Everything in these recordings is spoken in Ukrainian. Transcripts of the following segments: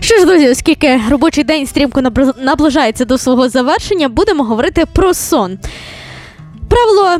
Що ж, друзі, оскільки робочий день стрімко наближається до свого завершення, будемо говорити про сон. Правило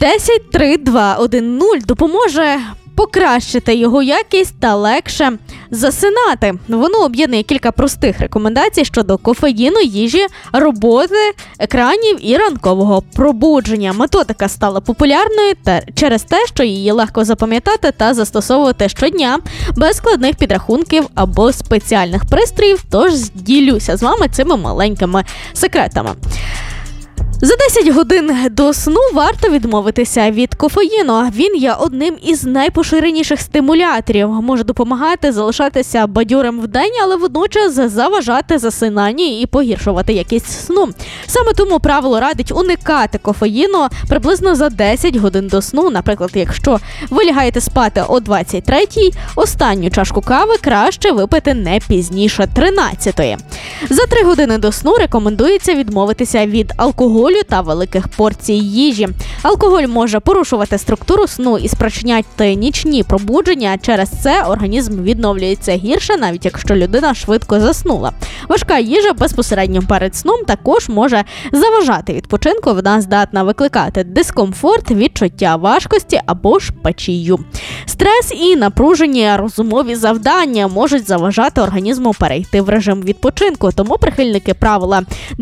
10-3-2-1-0 допоможе покращити його якість та легше засинати. Воно об'єднує кілька простих рекомендацій щодо кофеїну, їжі, роботи, екранів і ранкового пробудження. Методика стала популярною через те, що її легко запам'ятати та застосовувати щодня без складних підрахунків або спеціальних пристроїв, тож ділюся з вами цими маленькими секретами. За 10 годин до сну варто відмовитися від кофеїну. Він є одним із найпоширеніших стимуляторів. Може допомагати залишатися бадьорим вдень, але водночас заважати засинанню і погіршувати якість сну. Саме тому правило радить уникати кофеїну приблизно за 10 годин до сну. Наприклад, якщо ви лягаєте спати о 23-й, останню чашку кави краще випити не пізніше 13-ї. За 3 години до сну рекомендується відмовитися від алкоголю та великих порцій їжі. Алкоголь може порушувати структуру сну і спричиняти нічні пробудження. Через це організм відновлюється гірше, навіть якщо людина швидко заснула. Важка їжа безпосередньо перед сном також може заважати відпочинку. Вона здатна викликати дискомфорт, відчуття важкості або ж печію. Стрес і напружені розумові завдання можуть заважати організму перейти в режим відпочинку. Тому прихильники правила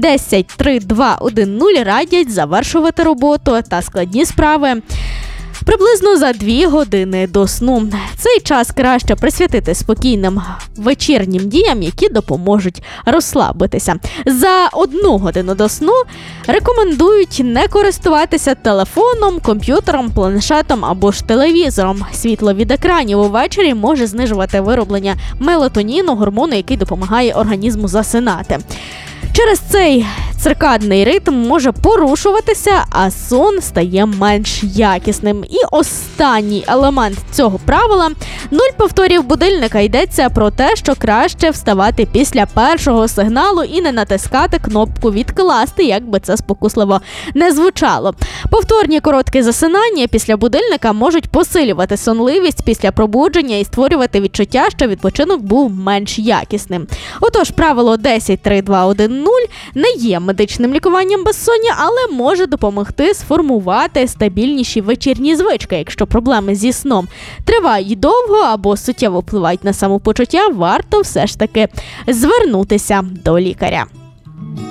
10-3-2-1-0 радять завершувати роботу та складні справи приблизно за 2 години до сну. Цей час краще присвятити спокійним вечірнім діям, які допоможуть розслабитися. За 1 годину до сну рекомендують не користуватися телефоном, комп'ютером, планшетом або ж телевізором. Світло від екранів увечері може знижувати вироблення мелатоніну, гормону, який допомагає організму засинати. Через цей циркадний ритм може порушуватися, а сон стає менш якісним. І останній елемент цього правила – 0 повторів будильника. Йдеться про те, що краще вставати після першого сигналу і не натискати кнопку «відкласти», як би це спокусливо не звучало. Повторні короткі засинання після будильника можуть посилювати сонливість після пробудження і створювати відчуття, що відпочинок був менш якісним. Отож, правило 10-3-2-1-0 не є медичним лікуванням безсоння, але може допомогти сформувати стабільніші вечірні звички. Якщо проблеми зі сном тривають довго або суттєво впливають на самопочуття, варто все ж таки звернутися до лікаря.